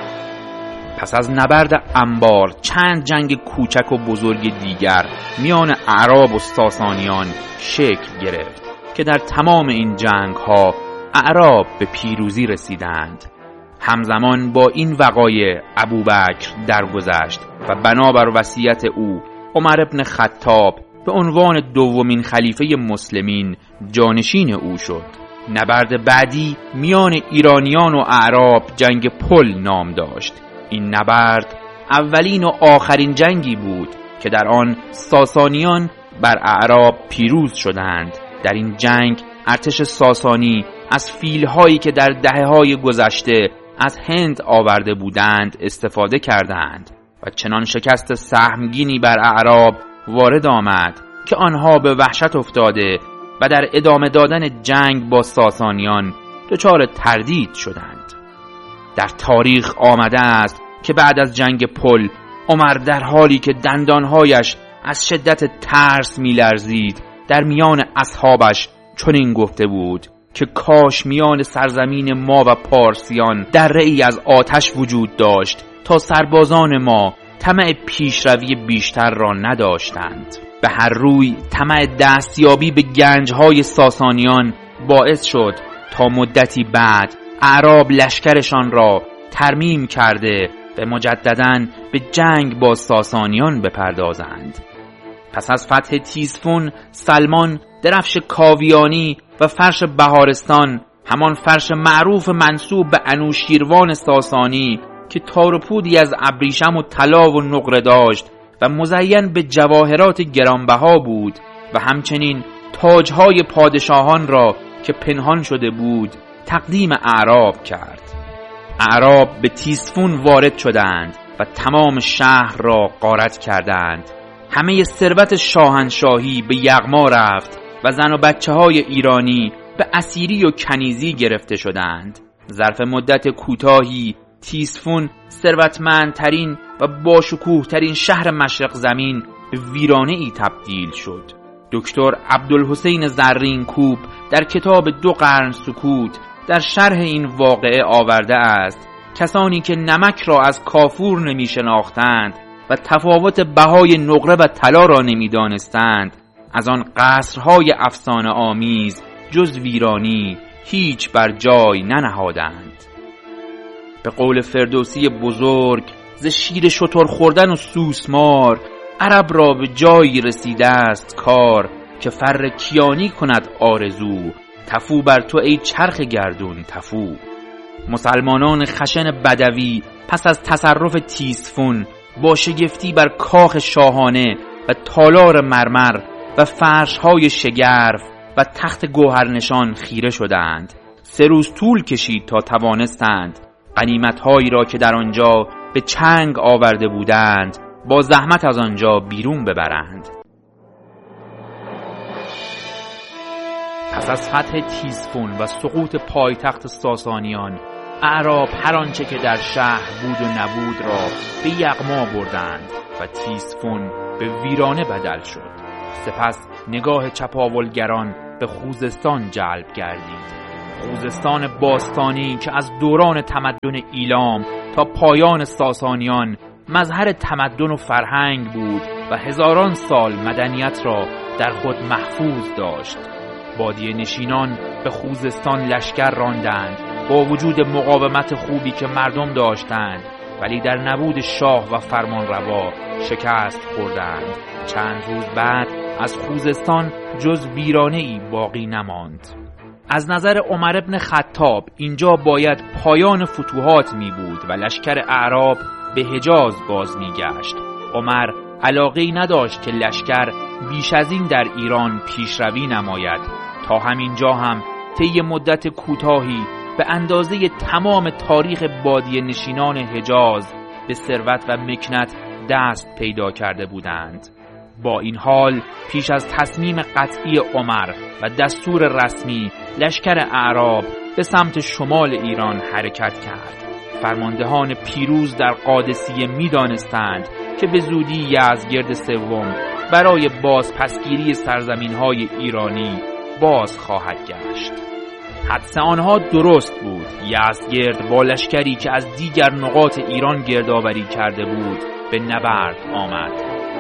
S4: پس از نبرد انبار چند جنگ کوچک و بزرگ دیگر میان اعراب و ساسانیان شکل گرفت که در تمام این جنگ ها اعراب به پیروزی رسیدند. همزمان با این وقایع ابوبکر درگذشت و بنابر وصیت او عمر ابن خطاب به عنوان دومین خلیفه مسلمین جانشین او شد. نبرد بعدی میان ایرانیان و اعراب جنگ پل نام داشت. این نبرد اولین و آخرین جنگی بود که در آن ساسانیان بر اعراب پیروز شدند. در این جنگ ارتش ساسانی از فیل‌هایی که در دهه‌های گذشته از هند آورده بودند استفاده کردند و چنان شکست سهمگینی بر اعراب وارد آمد که آنها به وحشت افتاده و در ادامه دادن جنگ با ساسانیان دچار تردید شدند. در تاریخ آمده است که بعد از جنگ پل عمر در حالی که دندانهایش از شدت ترس می‌لرزید در میان اصحابش چنین گفته بود که کاش میان سرزمین ما و پارسیان دره‌ای از آتش وجود داشت تا سربازان ما طمع پیشروی بیشتر را نداشتند. به هر روی طمع دستیابی به گنجهای ساسانیان باعث شد تا مدتی بعد اعراب لشکرشان را ترمیم کرده و مجدداً به جنگ با ساسانیان بپردازند. پس از فتح تیسفون سلمان درفش کاویانی و فرش بهارستان، همان فرش معروف منسوب به انوشیروان ساسانی که تار و پودی از ابریشم و طلا و نقره داشت و مزین به جواهرات گرانبها بود و همچنین تاجهای پادشاهان را که پنهان شده بود تقدیم اعراب کرد. اعراب به تیسفون وارد شدند و تمام شهر را غارت کردند. همه ثروت شاهنشاهی به یغما رفت و زن و بچه های ایرانی به اسیری و کنیزی گرفته شدند. ظرف مدت کوتاهی تیسفون ثروتمندترین و باشکوهترین شهر مشرق زمین به ویرانه ای تبدیل شد. دکتر عبدالحسین زرین کوب در کتاب دو قرن سکوت در شرح این واقعه آورده است کسانی که نمک را از کافور نمی شناختند و تفاوت بهای نقره و طلا را نمی دانستند از آن قصرهای افسانه آمیز جز ویرانی هیچ بر جای ننهادند. به قول فردوسی بزرگ ز شیر شتر خوردن و سوسمار عرب را به جایی رسیده است کار که فر کیانی کند آرزو تفو بر تو ای چرخ گردون تفو. مسلمانان خشن بدوی پس از تصرف تیسفون با شگفتی بر کاخ شاهانه و تالار مرمر و فرش‌های شگرف و تخت گوهرنشان خیره شدند. سه روز طول کشید تا توانستند غنیمت‌هایی را که در آنجا به چنگ آورده بودند با زحمت از آنجا بیرون ببرند. پس از فتح تیسفون و سقوط پایتخت ساسانیان، اعراب هر آنچه که در شهر بود و نبود را به یغما بردند و تیسفون به ویرانه بدل شد. سپس نگاه چپاولگران به خوزستان جلب گردید. خوزستان باستانی که از دوران تمدن ایلام تا پایان ساسانیان مظهر تمدن و فرهنگ بود و هزاران سال مدنیت را در خود محفوظ داشت. بادیه نشینان به خوزستان لشکر راندند با وجود مقاومت خوبی که مردم داشتند، ولی در نبود شاه و فرمانروا شکست خوردند. چند روز بعد از خوزستان جز ویرانه‌ای باقی نماند. از نظر عمر ابن خطاب اینجا باید پایان فتوحات می بود و لشکر اعراب به حجاز باز می گشت. عمر علاقه‌ای نداشت که لشکر بیش از این در ایران پیشروی نماید. تا همینجا هم طی مدت کوتاهی به اندازه تمام تاریخ بادیه نشینان حجاز به ثروت و مکنت دست پیدا کرده بودند. با این حال پیش از تصمیم قطعی عمر و دستور رسمی، لشکر اعراب به سمت شمال ایران حرکت کرد. فرماندهان پیروز در قادسیه می دانستند که به زودی یزدگرد سوم برای بازپسگیری سرزمین‌های ایرانی باز خواهد گشت. حدس آنها درست بود. یزدگرد با لشکری که از دیگر نقاط ایران گردآوری کرده بود به نبرد آمد.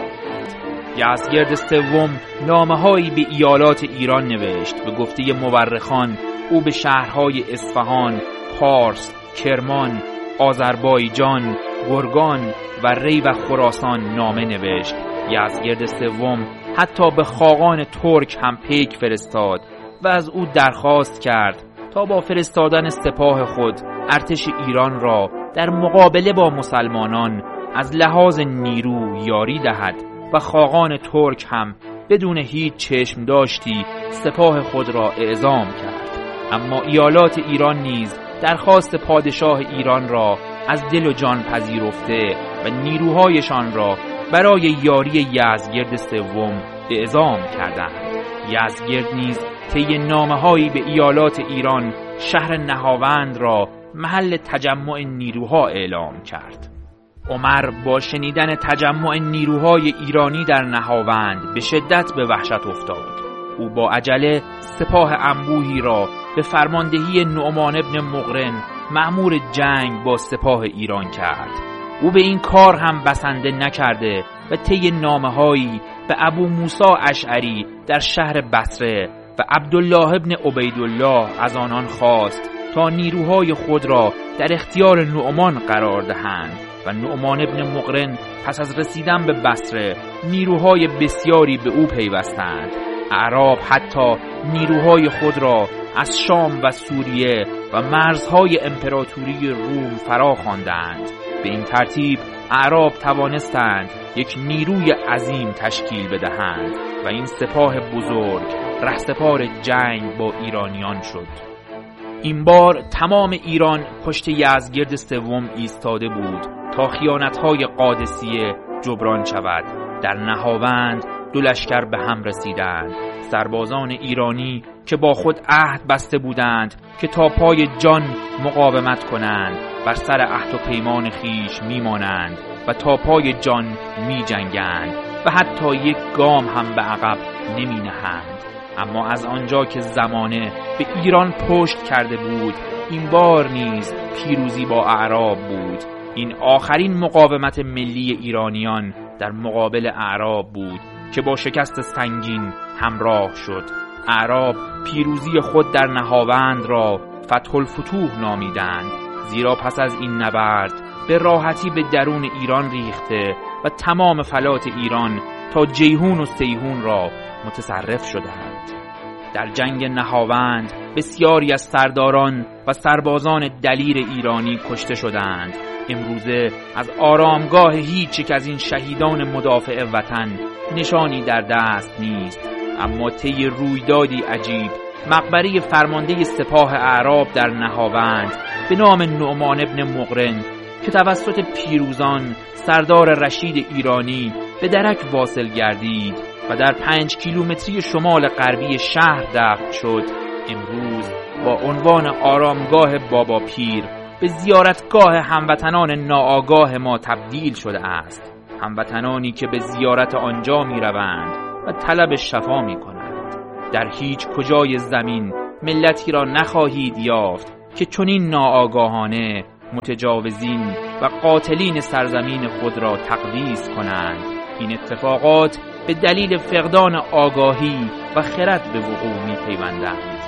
S4: یزدگرد سوم نامه‌هایی به ایالات ایران نوشت. به گفته مورخان او به شهرهای اصفهان، پارس، کرمان، آذربایجان، گرگان و ری و خراسان نامه نوشت. یزدگرد سوم حتی به خاقان ترک هم پیک فرستاد و از او درخواست کرد تا با فرستادن سپاه خود ارتش ایران را در مقابله با مسلمانان از لحاظ نیرو یاری دهد و خاقان ترک هم بدون هیچ چشم داشتی سپاه خود را اعزام کرد. اما ایالات ایران نیز درخواست پادشاه ایران را از دل و جان پذیرفته و نیروهایشان را برای یاری یزدگرد سوم اعزام کردند. یزدگرد نیز طی نامه‌هایی به ایالات ایران شهر نهاوند را محل تجمع نیروها اعلام کرد. عمر با شنیدن تجمع نیروهای ایرانی در نهاوند به شدت به وحشت افتاد. او با عجله سپاه انبوهی را به فرماندهی نعمان ابن مقرن مأمور جنگ با سپاه ایران کرد. او به این کار هم بسنده نکرده و طی نامه‌هایی به ابو موسی اشعری در شهر بصره و عبدالله ابن عبیدالله از آنان خواست تا نیروهای خود را در اختیار نعمان قرار دهند و نعمان ابن مقرن پس از رسیدن به بصره نیروهای بسیاری به او پیوستند. اعراب حتی نیروهای خود را از شام و سوریه و مرزهای امپراتوری روم فرا خواندند. به این ترتیب اعراب توانستند یک نیروی عظیم تشکیل بدهند و این سپاه بزرگ رهسپار جنگ با ایرانیان شد. این بار تمام ایران پشت یزدگرد سوم ایستاده بود تا خیانت‌های قادسیه جبران شود. در نهاوند دو لشکر به هم رسیدند. سربازان ایرانی که با خود عهد بسته بودند که تا پای جان مقاومت کنند بر سر عهد و پیمان خیش میمانند و تا پای جان می جنگند و حتی یک گام هم به عقب نمی نهند. اما از آنجا که زمانه به ایران پشت کرده بود، این بار نیز پیروزی با اعراب بود. این آخرین مقاومت ملی ایرانیان در مقابل اعراب بود که با شکست سنگین همراه شد. اعراب پیروزی خود در نهاوند را فتح الفتوح نامیدند، زیرا پس از این نبرد به راحتی به درون ایران ریخته و تمام فلات ایران تا جیهون و سیهون را متصرف شدند. در جنگ نهاوند بسیاری از سرداران و سربازان دلیر ایرانی کشته شدند. امروزه از آرامگاه هیچ یک از این شهیدان مدافع وطن نشانی در دست نیست. اما طی رویدادی عجیب، مقبره فرمانده سپاه اعراب در نهاوند به نام نعمان ابن مقرن که توسط پیروزان سردار رشید ایرانی به درک واصل گردید، و در پنج کیلومتری شمال غربی شهر دفن شد، امروز با عنوان آرامگاه بابا پیر به زیارتگاه هموطنان ناآگاه ما تبدیل شده است. هموطنانی که به زیارت آنجا می روند و طلب شفا می کنند. در هیچ کجای زمین ملتی را نخواهید یافت که چنین ناآگاهانه متجاوزین و قاتلین سرزمین خود را تقدیس کنند. این اتفاقات به دلیل فقدان آگاهی و خرد به وقوع می پیوندند.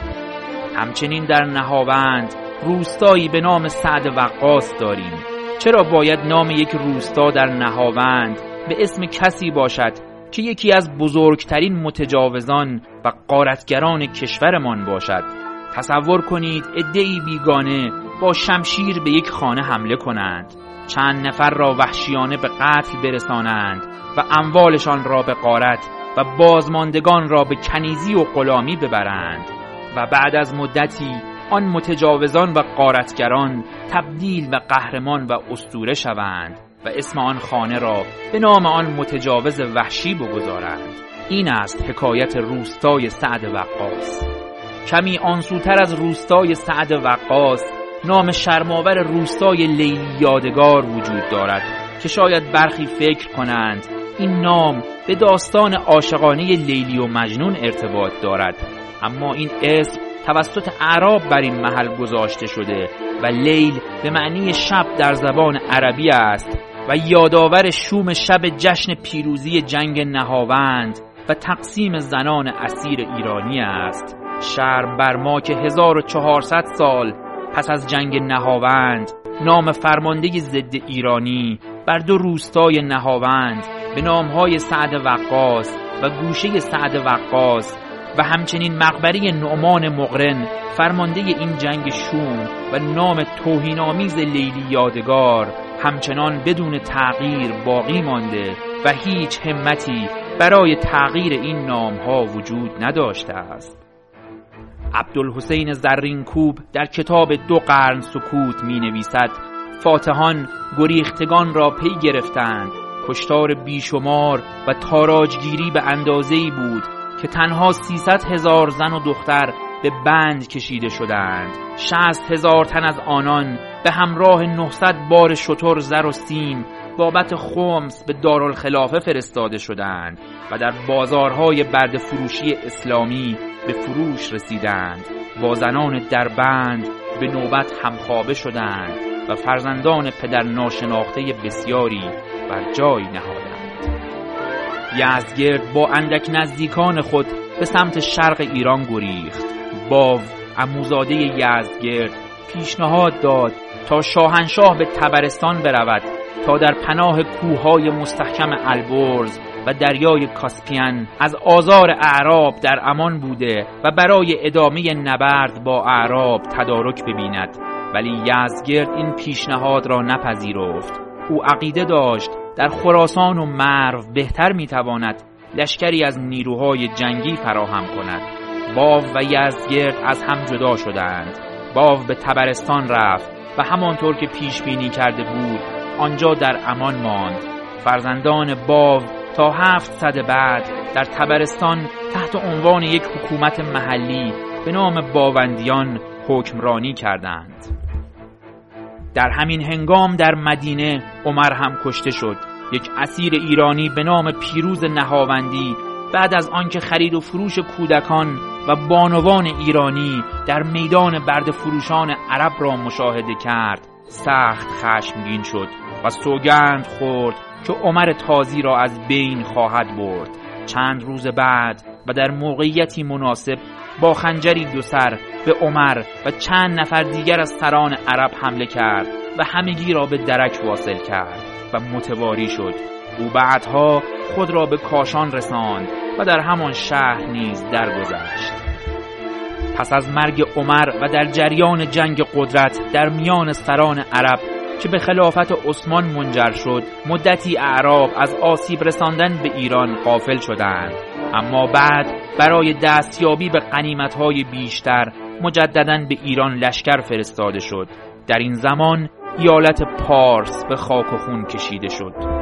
S4: همچنین در نهاوند روستایی به نام سعد وقاص داریم. چرا باید نام یک روستا در نهاوند به اسم کسی باشد که یکی از بزرگترین متجاوزان و غارتگران کشورمان باشد؟ تصور کنید عده‌ای بیگانه با شمشیر به یک خانه حمله کنند، چند نفر را وحشیانه به قتل برسانند و اموالشان را به غارت و بازماندگان را به کنیزی و غلامی ببرند و بعد از مدتی آن متجاوزان و غارتگران تبدیل و قهرمان و اسطوره شوند و اسم آن خانه را به نام آن متجاوز وحشی بگذارند. این است حکایت روستای سعد وقاص. کمی آنسوتر از روستای سعد وقاص نام شرم‌آور روستای لیلی یادگار وجود دارد که شاید برخی فکر کنند این نام به داستان عاشقانه لیلی و مجنون ارتباط دارد، اما این اسم توسط اعراب بر این محل گذاشته شده و لیل به معنی شب در زبان عربی است و یادآور شوم شب جشن پیروزی جنگ نهاوند و تقسیم زنان اسیر ایرانی است. شرم بر ما که هزار و چهارصد سال پس از جنگ نهاوند نام فرمانده ضد ایرانی بر دو روستای نهاوند به نامهای سعد وقاص و گوشه سعد وقاص و همچنین مقبره نعمان مقرن فرمانده این جنگ شوم و نام توهین‌آمیز لیلی یادگار همچنان بدون تغییر باقی مانده و هیچ همتی برای تغییر این نامها وجود نداشته است. عبدالحسین زرینکوب در کتاب دو قرن سکوت می نویسد فاتحان گریختگان را پی گرفتند، کشتار بیشمار و تاراجگیری به اندازه‌ای بود که تنها سیصد هزار زن و دختر به بند کشیده شدند. شصت هزار تن از آنان به همراه نهصد بار شتر زر و سیم بابت خمس به دارالخلافه فرستاده شدند و در بازارهای برده فروشی اسلامی به فروش رسیدند. با زنان در بند به نوبت همخوابه شدند و فرزندان پدر ناشناخته بسیاری بر جای نهادند. یزدگرد با اندک نزدیکان خود به سمت شرق ایران گریخت. باو عموزاده یزدگرد پیشنهاد داد تا شاهنشاه به طبرستان برود تا در پناه کوههای مستحکم البرز و دریای کاسپین از آزار اعراب در امان بوده و برای ادامه نبرد با اعراب تدارک ببیند، ولی یزدگرد این پیشنهاد را نپذیرفت. او عقیده داشت در خراسان و مرو بهتر میتواند لشکری از نیروهای جنگی فراهم کند. باو و یزدگرد از هم جدا شدند. باو به طبرستان رفت و همانطور که پیش بینی کرده بود آنجا در امان ماند. فرزندان باو تا هفت صد بعد در طبرستان تحت عنوان یک حکومت محلی به نام باوندیان حکمرانی کردند. در همین هنگام در مدینه عمر هم کشته شد. یک اسیر ایرانی به نام پیروز نهاوندی بعد از آنکه خرید و فروش کودکان و بانوان ایرانی در میدان برده فروشان عرب را مشاهده کرد سخت خشمگین شد و سوگند خورد که عمر تازی را از بین خواهد برد. چند روز بعد و در موقعیتی مناسب با خنجری دو سر به عمر و چند نفر دیگر از سران عرب حمله کرد و همگی را به درک واصل کرد و متواری شد. او بعدها خود را به کاشان رساند و در همان شهر نیز درگذشت. پس از مرگ عمر و در جریان جنگ قدرت در میان سران عرب که به خلافت عثمان منجر شد، مدتی اعراب از آسیب رساندن به ایران غافل شدند، اما بعد برای دستیابی به غنیمت‌های بیشتر مجدداً به ایران لشکر فرستاده شد. در این زمان ایالت پارس به خاک و خون کشیده شد.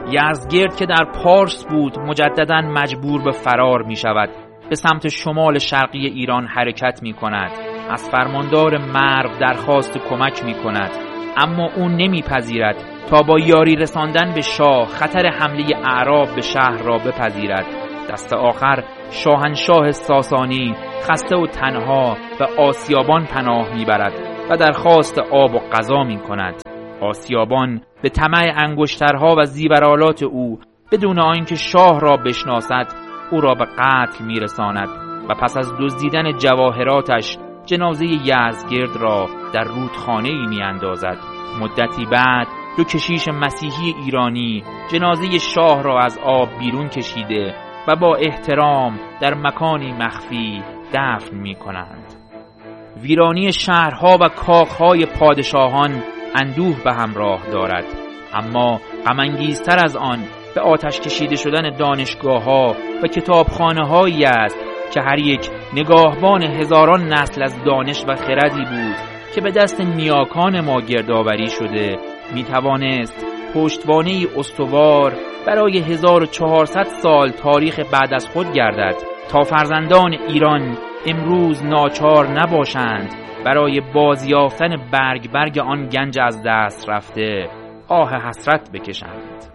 S4: یزدگرد که در پارس بود مجدداً مجبور به فرار می شود. به سمت شمال شرقی ایران حرکت می کند. از فرماندار مرو درخواست کمک می کند، اما او نمی پذیرد تا با یاری رساندن به شاه خطر حمله اعراب به شهر را بپذیرد. دست آخر شاهنشاه ساسانی خسته و تنها به آسیابان پناه می برد و درخواست آب و غذا می کند. آسیابان به طمع انگشترها و زیورآلات او بدون آنکه شاه را بشناسد او را به قتل می رساند و پس از دزدیدن جواهراتش جنازه یزدگرد را در رودخانه‌ای می اندازد. مدتی بعد دو کشیش مسیحی ایرانی جنازه شاه را از آب بیرون کشیده و با احترام در مکانی مخفی دفن می کنند. ویرانی شهرها و کاخهای پادشاهان اندوه به همراه دارد، اما غم‌انگیزتر از آن به آتش کشیده شدن دانشگاه‌ها و کتابخانه‌هایی است که هر یک نگاهبان هزاران نسل از دانش و خردی بود که به دست نیاکان ما گردآوری شده می توانست پشتوانه‌ای استوار برای هزار و چهارصد سال تاریخ بعد از خود گردد تا فرزندان ایران امروز ناچار نباشند برای بازیافتن برگ برگ آن گنج از دست رفته آه حسرت بکشند.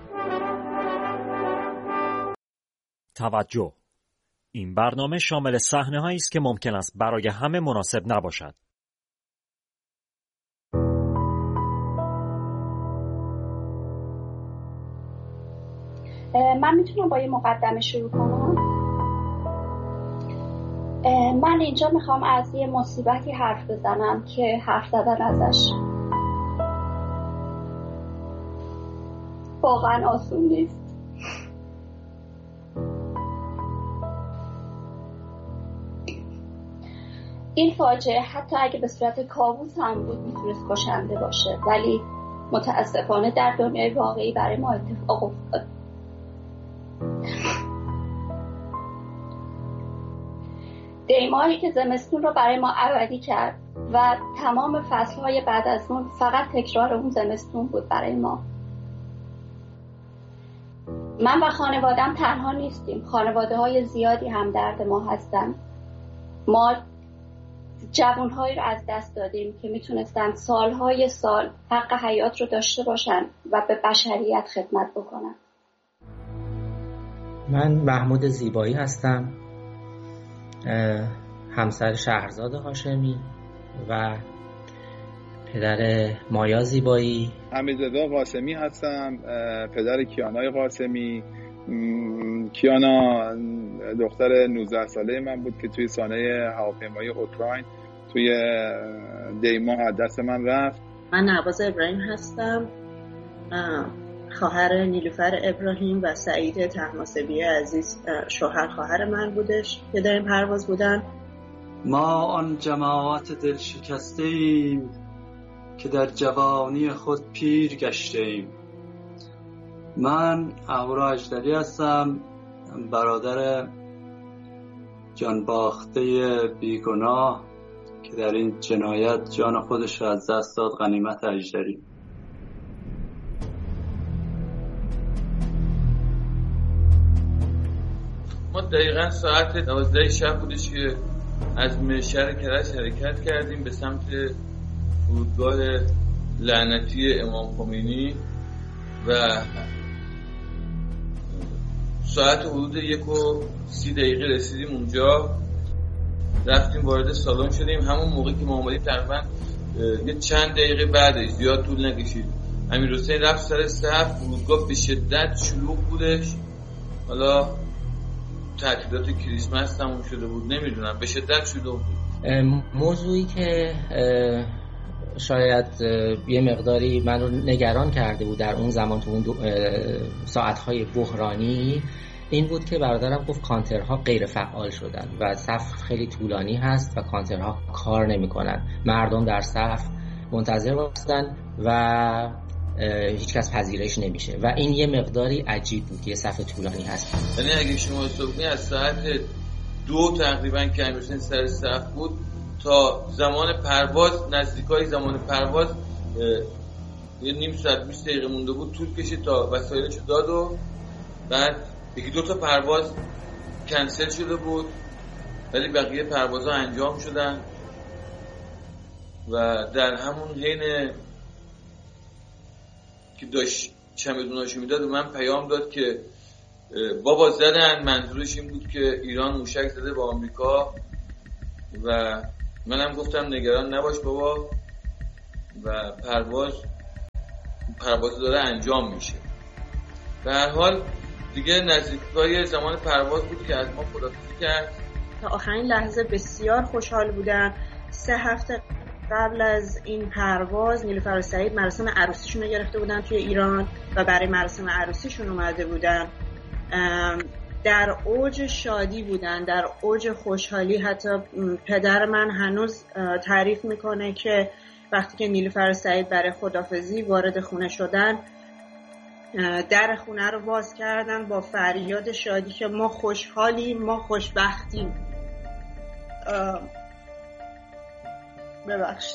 S6: توجه! این برنامه شامل صحنه‌هایی است که ممکن است برای همه مناسب نباشد.
S7: من میتونم با یه مقدمه شروع کنم؟ من اینجا میخوام از یه مصیبتی حرف بزنم که حرف زدن ازش واقعا آسون نیست. این فاجعه حتی اگه به صورت کابوس هم بود میتونست کشنده باشه، ولی متاسفانه در دنیای واقعی برای ما اتفاق افتاد. دیمایی که زمستون رو برای ما ابدی کرد و تمام فصلهای بعد از اون فقط تکرار اون زمستون بود برای ما. من و خانوادم تنها نیستیم، خانواده های زیادی هم درد ما هستن. ما جوانهایی رو از دست دادیم که میتونستن سالهای سال حق حیات رو داشته باشن و به بشریت خدمت بکنن.
S8: من محمود زیبایی هستم، همسر شهرزاد هاشمی و پدر مایا زیبایی.
S9: حمیدرضا قاسمی هستم، پدر کیانای قاسمی. کیانا دختر نوزده ساله من بود که توی سانحه هواپیمایی اوکراین توی دیما از دست من رفت.
S10: من نواز ابراهیم هستم، خواهر نیلوفر ابراهیم و سعید طهماسبی عزیز شوهر خواهر من بودش که در این پرواز بودن.
S11: ما آن جماعت دل شکسته ایم که در جوانی خود پیر گشته ایم. من اهورا اجدری هستم، برادر جانباخته بیگناه که در این جنایت جان خودش را از دست داد، غنیمت اجدری.
S12: ما دقیقا ساعت دوازده شب بودش که از مشهر کرج حرکت کردیم به سمت فرودگاه لعنتی امام خمینی و ساعت حدود یک و سی دقیقه رسیدیم اونجا. رفتیم وارد سالن شدیم. همون موقعی که ما اومدیم تقریبا یه چند دقیقه بعدش، زیاد طول نکشید، امیرحسین رفت سر صف. فرودگاه به شدت شلوغ بودش. حالا تعطیلات کریسمس تموم شده بود، نمیدونم، به شدت شلوغ بود.
S8: موضوعی که شاید یه مقداری من رو نگران کرده بود در اون زمان تو اون ساعتهای بحرانی این بود که برادرم گفت کانترها غیر فعال شدن و صف خیلی طولانی هست و کانترها کار نمی کنن. مردم در صف منتظر باشدن و هیچ کس پذیرش نمیشه و این یه مقداری عجیب بود که یه صف طولانی هست.
S12: یعنی اگه شما حساب کنید از ساعت دو تقریبا که امیرحسین سر صف بود تا زمان پرواز، نزدیکای زمان پرواز یه نیم ساعت بیست دقیقه مونده بود، طول کشید تا وسایلشو داد و بعد یکی دو تا پرواز کنسل شده بود ولی بقیه پروازها انجام شدن و در همون حین که داشت چمدوناشو میداد و من پیام داد که بابا زدن. منظورش این بود که ایران موشک زده با آمریکا و منم گفتم نگران نباش بابا و پرواز پرواز داره انجام میشه. به هر حال دیگه نزدیکای زمان پرواز بود که از ما خداحافظی کرد.
S10: تا آخرین لحظه بسیار خوشحال بودن. سه هفته قبل از این پرواز نیلوفر و سعید مراسم عروسیشون رو گرفته بودن توی ایران و برای مراسم عروسیشون اومده بودن. در اوج شادی بودن، در اوج خوشحالی. حتی پدر من هنوز تعریف میکنه که وقتی که نیلوفر و سعید برای خداحافظی وارد خونه شدن، در خونه رو باز کردن با فریاد شادی که ما خوشحالیم، ما خوشبختیم. ببخشید.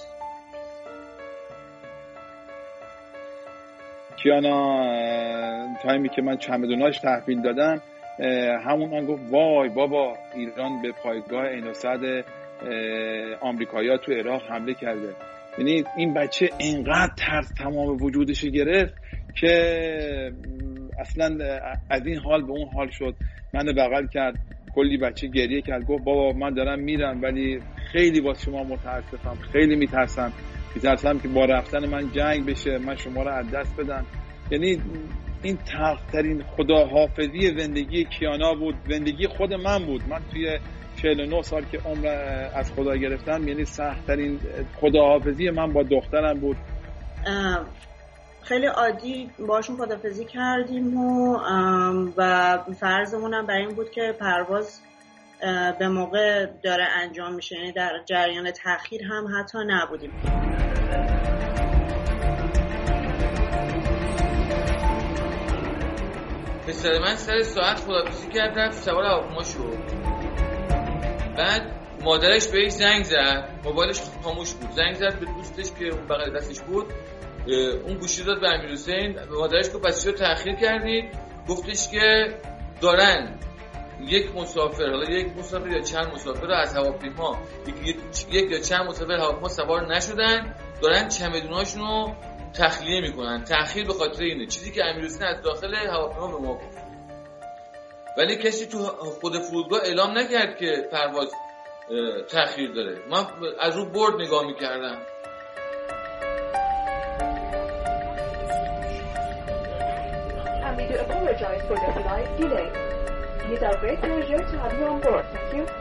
S9: کیانا تایمی که من چمدوناش تحویل دادم همون من گفت وای بابا ایران به پایگاه عین الاسد آمریکایی‌ها تو عراق حمله کرده. یعنی این بچه اینقدر ترس تمام وجودش گرفت که اصلا از این حال به اون حال شد. من بغل کرد، کلی بچه گریه کرد، گفت بابا من دارم میرم ولی خیلی واسه شما متاسفم، خیلی میترسم میترسم که با رفتن من جنگ بشه، من شما رو از دست بدم. یعنی این تلخترین خداحافظی زندگی کیانا بود، زندگی خود من بود. من توی چهل و نه سال که عمر از خدا گرفتم، یعنی سخت‌ترین خداحافظی من با دخترم بود.
S10: خیلی عادی باشون خداحافظی کردیم و و فرضمونم برای این بود که پرواز به موقع داره انجام میشه، یعنی در جریان تأخیر هم حتی نبودیم.
S12: پسر من سر ساعت خداحافظی کرد، رفت سوار هواپیما شد. بعد مادرش بهش زنگ زد، موبایلش خاموش بود، زنگ زد به دوستش که اون بغل دستش بود، اون گوشی داد به امیرحسین. مادرش گفت بچه‌ها تأخیر کردید. گفتش که دارن یک مسافر، حالا یک مسافر یا چند مسافر رو از هواپیما، یک, یک یا چند مسافر هواپیما سوار نشدن، دارن چمدوناشون رو تخلیه میکنن. تأخیر به خاطر اینه، چیزی که امیرحسین از داخل هواپیما به ما گفت. ولی کسی تو خود فرودگاه اعلام نکرد که پرواز تأخیر داره. من از رو بورد نگاه میکردم.
S13: And we do apologize for the flight delay. It is our great pleasure to have you on board. Thank you.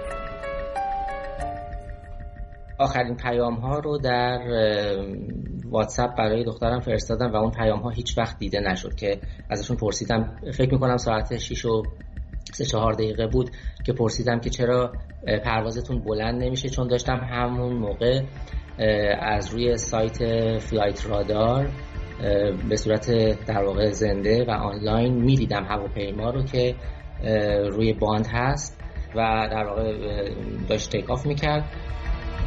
S8: آخرین پیام ها رو در واتساپ برای دخترم فرستادم و اون پیام ها هیچ وقت دیده نشد که ازشون پرسیدم. فکر میکنم ساعت شش و سه چهار دقیقه بود که پرسیدم که چرا پروازتون بلند نمیشه، چون داشتم همون موقع از روی سایت فلایت رادار به صورت در واقع زنده و آنلاین میدیدم هواپیما رو که روی باند هست و در واقع داشت تیک آف میکرد